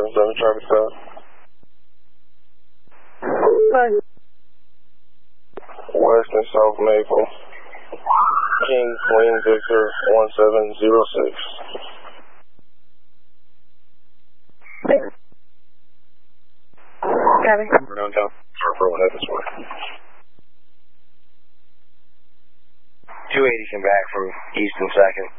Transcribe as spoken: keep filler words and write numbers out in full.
seven traffic stop. Hi. West and South Maple. King Queen Victor one seven zero six. Copy. We're downtown. Sorry for one this way. two eighty came back from East and second.